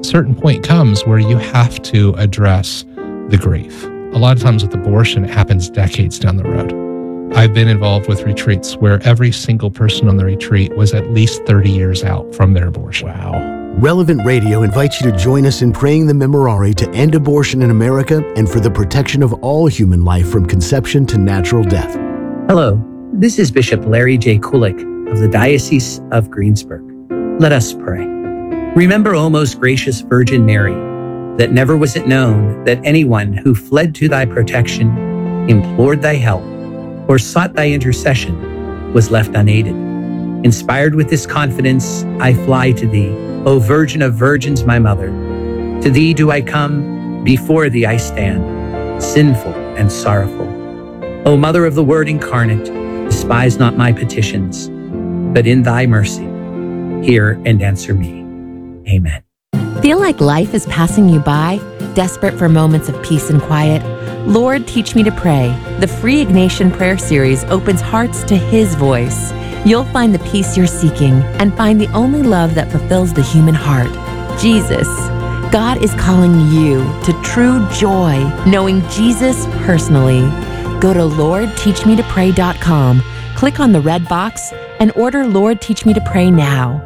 certain point comes where you have to address the grief. A lot of times with abortion, it happens decades down the road. I've been involved with retreats where every single person on the retreat was at least 30 years out from their abortion. Wow. Relevant Radio invites you to join us in praying the Memorare to end abortion in America and for the protection of all human life from conception to natural death. Hello, this is Bishop Larry J. Kulik of the Diocese of Greensburg. Let us pray. Remember, O most gracious Virgin Mary, that never was it known that anyone who fled to thy protection, implored thy help, or sought thy intercession was left unaided. Inspired with this confidence, I fly to thee, O Virgin of Virgins, my Mother. To thee do I come, before thee I stand, sinful and sorrowful. O Mother of the Word incarnate, despise not my petitions, but in thy mercy, hear and answer me. Amen. Feel like life is passing you by? Desperate for moments of peace and quiet? Lord, Teach Me to Pray. The free Ignatian Prayer Series opens hearts to His voice. You'll find the peace you're seeking and find the only love that fulfills the human heart, Jesus. God is calling you to true joy, knowing Jesus personally. Go to LordTeachMeToPray.com, click on the red box, and order Lord Teach Me to Pray now.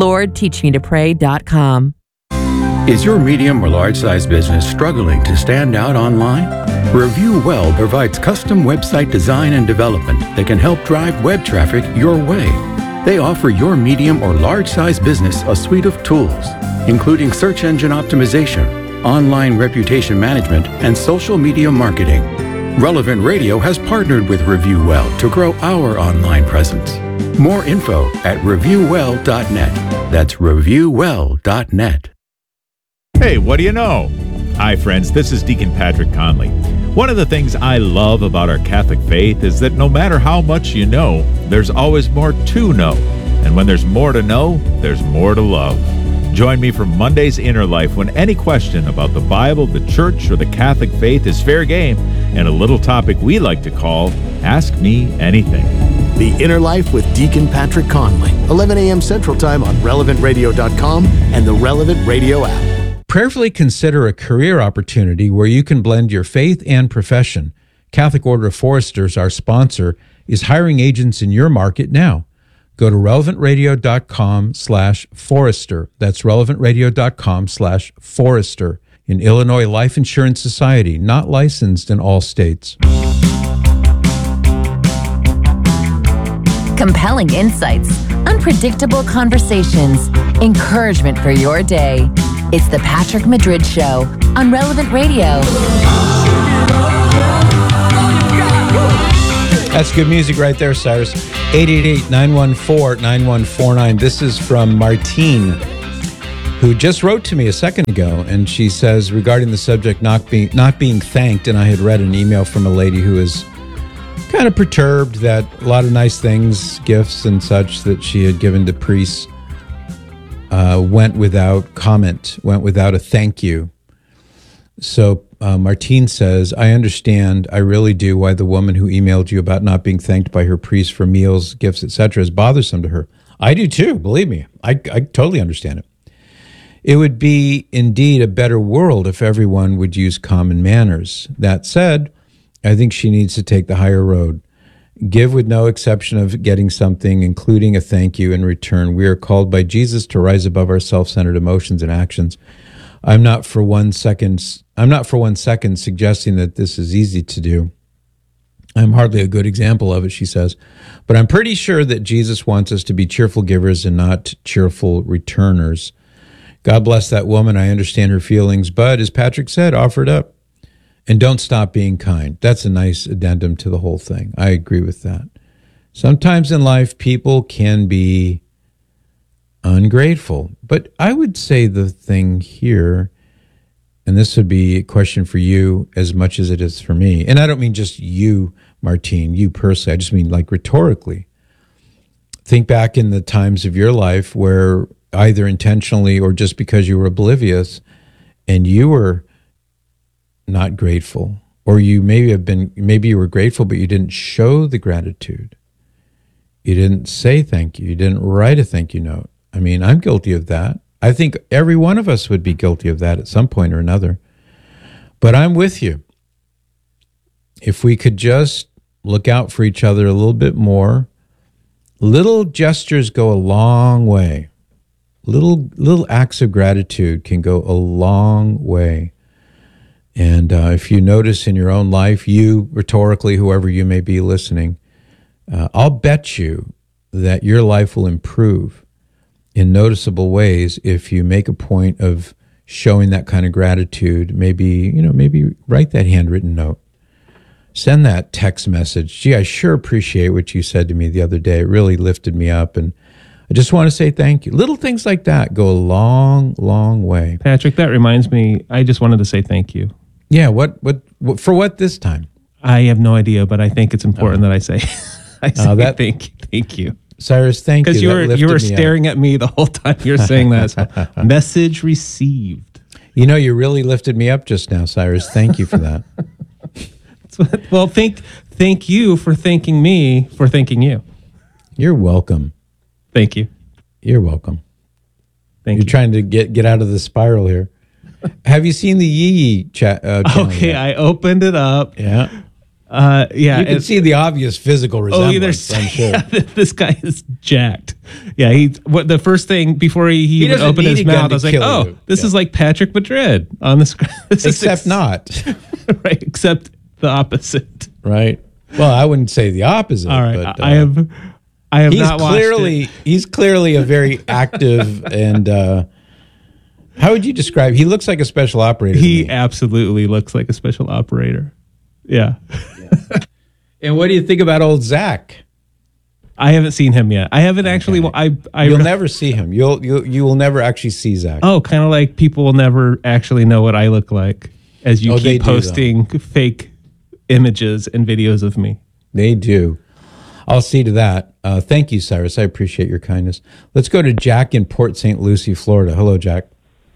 LordTeachMeToPray.com. Is your medium or large-size business struggling to stand out online? Review Well provides custom website design and development that can help drive web traffic your way. They offer your medium or large-size business a suite of tools, including search engine optimization, online reputation management, and social media marketing. Relevant Radio has partnered with Review Well to grow our online presence. More info at reviewwell.net. That's reviewwell.net. Hey, what do you know? Hi, friends. This is Deacon Patrick Conley. One of the things I love about our Catholic faith is that no matter how much you know, there's always more to know. And when there's more to know, there's more to love. Join me for Monday's Inner Life when any question about the Bible, the Church, or the Catholic faith is fair game and a little topic we like to call Ask Me Anything. The Inner Life with Deacon Patrick Conley, 11 a.m. Central Time on RelevantRadio.com and the Relevant Radio app. Prayerfully consider a career opportunity where you can blend your faith and profession. Catholic Order of Foresters, our sponsor, is hiring agents in your market now. Go to relevantradio.com/Forester. That's relevantradio.com/Forester. In Illinois Life Insurance Society, not licensed in all states. Compelling insights, unpredictable conversations, encouragement for your day. It's the Patrick Madrid Show on Relevant Radio. That's good music right there, Cyrus. 888-914-9149. This is from Martine, who just wrote to me a second ago, and she says, regarding the subject not being thanked, and I had read an email from a lady who is kind of perturbed that a lot of nice things, gifts and such that she had given to priests went without comment, went without a thank you. So Martine says, I understand, I really do, why the woman who emailed you about not being thanked by her priest for meals, gifts, etc. is bothersome to her. I do too, believe me. I totally understand it. It would be indeed a better world if everyone would use common manners. That said, I think she needs to take the higher road. Give with no exception of getting something, including a thank you in return. We are called by Jesus to rise above our self-centered emotions and actions. I'm not for one second suggesting that this is easy to do. I'm hardly a good example of it, she says. But I'm pretty sure that Jesus wants us to be cheerful givers and not cheerful returners. God bless that woman. I understand her feelings, but as Patrick said, offer it up. And don't stop being kind. That's a nice addendum to the whole thing. I agree with that. Sometimes in life, people can be ungrateful. But I would say the thing here, and this would be a question for you as much as it is for me, and I don't mean just you, Martine, you personally. I just mean like rhetorically. Think back in the times of your life where either intentionally or just because you were oblivious and you were not grateful, or you maybe you were grateful, but you didn't show the gratitude. You didn't say thank you. You didn't write a thank you note. I mean, I'm guilty of that. I think every one of us would be guilty of that at some point or another. But I'm with you. If we could just look out for each other a little bit more, little gestures go a long way. Little acts of gratitude can go a long way. And if you notice in your own life, you, rhetorically, whoever you may be listening, I'll bet you that your life will improve in noticeable ways if you make a point of showing that kind of gratitude. Maybe write that handwritten note. Send that text message. Gee, I sure appreciate what you said to me the other day. It really lifted me up. And I just want to say thank you. Little things like that go a long, long way. Patrick, that reminds me, I just wanted to say thank you. Yeah, what for what this time? I have no idea, but I think it's important that I say, thank you. Cyrus, thank you. Because you were staring at me the whole time you're saying that. So, message received. You know, you really lifted me up just now, Cyrus. Thank you for that. Well, thank you for thanking me for thanking you. You're welcome. Thank you. You're welcome. You're trying to get out of the spiral here. Have you seen the Yee chat? Okay, yet? I opened it up. Yeah. Yeah. You can see the obvious physical resemblance, I'm sure. Yeah, this guy is jacked. Yeah, the first thing before he even opened his mouth, I was like, oh, this is like Patrick Madrid on the screen. Except not. Right, except the opposite. Right. Well, I wouldn't say the opposite. All right, but, I have not watched it. He's clearly a very active and how would you describe? He looks like a special operator. He absolutely looks like a special operator. Yeah. And what do you think about old Zach? I haven't seen him yet. I haven't actually. You'll never see him. You will never actually see Zach. Oh, kind of like people will never actually know what I look like as you keep posting fake images and videos of me. They do. I'll see to that. Thank you, Cyrus. I appreciate your kindness. Let's go to Jack in Port St. Lucie, Florida. Hello, Jack.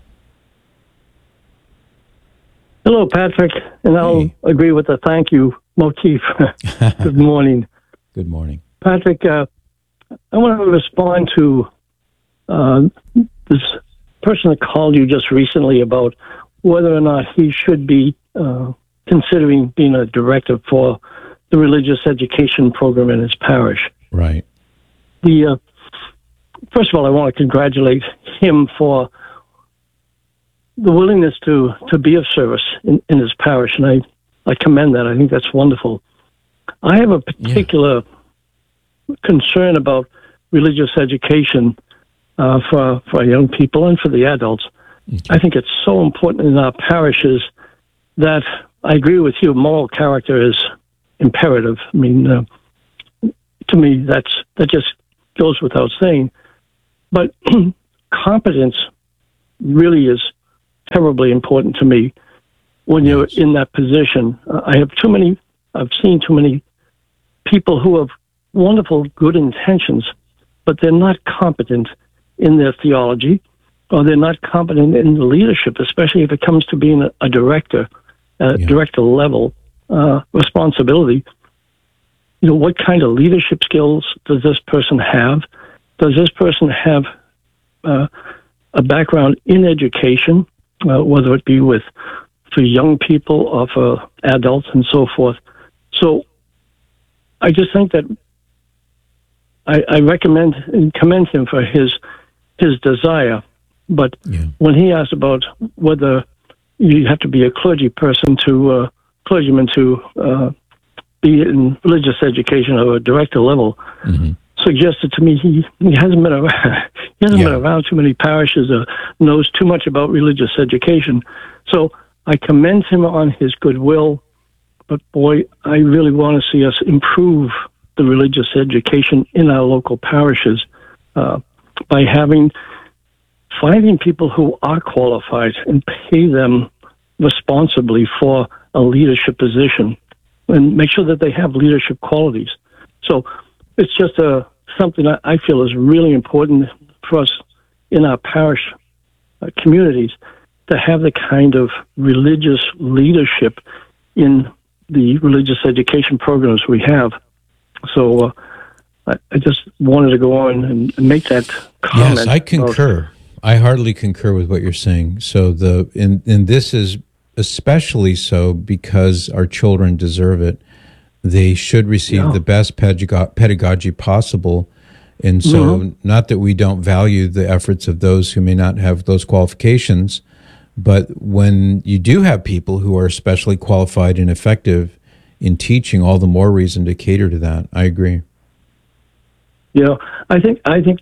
Hello, Patrick, and I'll agree with the thank you motif. Good morning. Good morning. Patrick, I want to respond to this person that called you just recently about whether or not he should be considering being a director for the religious education program in his parish. Right. First of all, I want to congratulate him for the willingness to be of service in his parish, and I commend that. I think that's wonderful. I have a particular concern about religious education for young people and for the adults. Okay. I think it's so important in our parishes that I agree with you. Moral character is imperative. I mean, to me, that just goes without saying. But competence really is terribly important to me when you're in that position. I've seen too many people who have wonderful, good intentions, but they're not competent in their theology, or they're not competent in the leadership, especially if it comes to being a director, director level responsibility. You know, what kind of leadership skills does this person have? Does this person have a background in education, whether it be for young people or for adults and so forth? So I just think that I recommend and commend him for his desire. But when he asked about whether you have to be a clergyman to be in religious education or a director level, suggested to me he hasn't been around. He hasn't been around too many parishes or knows too much about religious education. So I commend him on his goodwill, but boy, I really want to see us improve the religious education in our local parishes by finding people who are qualified and pay them responsibly for a leadership position and make sure that they have leadership qualities. So it's just something I feel is really important for us in our parish communities to have the kind of religious leadership in the religious education programs we have. So I just wanted to go on and make that comment. Yes, I concur. I hardly concur with what you're saying. So and this is especially so because our children deserve it. They should receive the best pedagogy possible. And so not that we don't value the efforts of those who may not have those qualifications, but when you do have people who are especially qualified and effective in teaching, all the more reason to cater to that. I agree. I think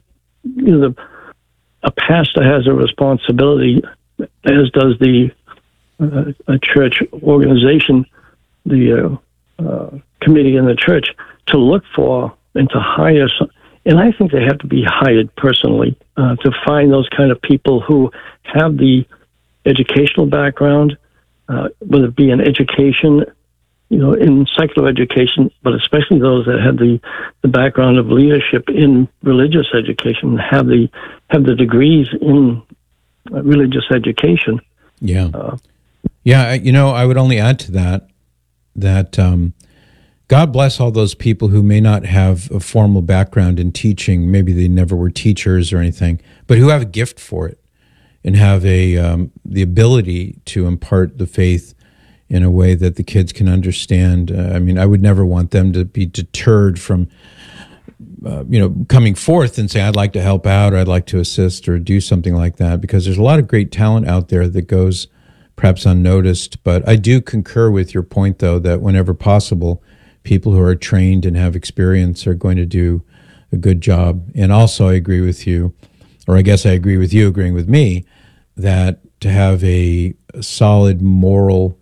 a pastor has a responsibility, as does the a church organization, the committee in the church, to look for and to hire some. And I think they have to be hired personally to find those kind of people who have the educational background, whether it be in education, in secular education, but especially those that have the background of leadership in religious education, have the degrees in religious education. Yeah. I would only add to that God bless all those people who may not have a formal background in teaching. Maybe they never were teachers or anything, but who have a gift for it and have the ability to impart the faith in a way that the kids can understand. I would never want them to be deterred from, coming forth and say, I'd like to help out, or I'd like to assist, or do something like that, because there's a lot of great talent out there that goes perhaps unnoticed. But I do concur with your point, though, that whenever possible, people who are trained and have experience are going to do a good job. And also I agree with you, or I guess I agree with you agreeing with me, that to have a solid moral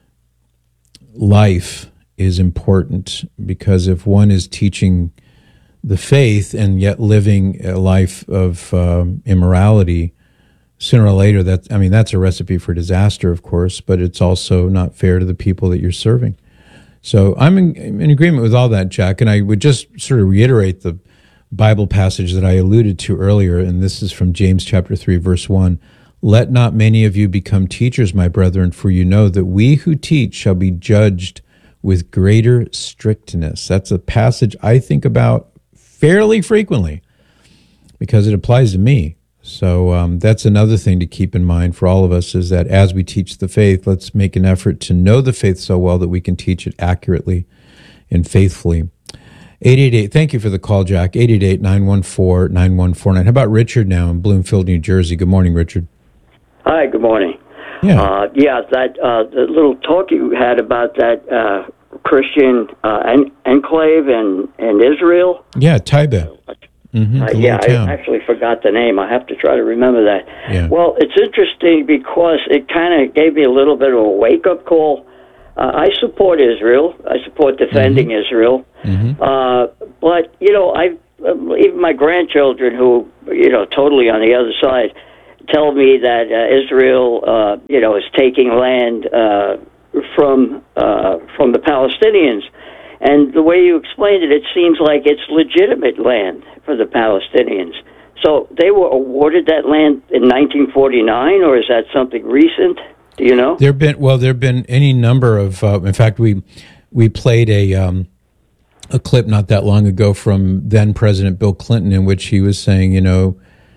life is important, because if one is teaching the faith and yet living a life of immorality, sooner or later, that's a recipe for disaster, of course, but it's also not fair to the people that you're serving. So I'm in agreement with all that, Jack, and I would just sort of reiterate the Bible passage that I alluded to earlier, and this is from James chapter 3, verse 1. Let not many of you become teachers, my brethren, for you know that we who teach shall be judged with greater strictness. That's a passage I think about fairly frequently because it applies to me. So that's another thing to keep in mind for all of us, is that as we teach the faith, let's make an effort to know the faith so well that we can teach it accurately and faithfully. 888, thank you for the call, Jack. 888-914-9149. How about Richard now in Bloomfield, New Jersey? Good morning, Richard. Hi, good morning. Yeah. The little talk you had about that Christian enclave in Israel. Yeah, Taiba. I actually forgot the name. I have to try to remember that. Yeah. Well, it's interesting because it kind of gave me a little bit of a wake-up call. I support Israel. I support defending Israel. But, even my grandchildren who, totally on the other side, tell me that Israel, is taking land from the Palestinians. And the way you explained it, it seems like it's legitimate land for the Palestinians. So they were awarded that land in 1949, or is that something recent? Do you know? There have been any number of. In fact, we played a clip not that long ago from then President Bill Clinton, in which he was saying,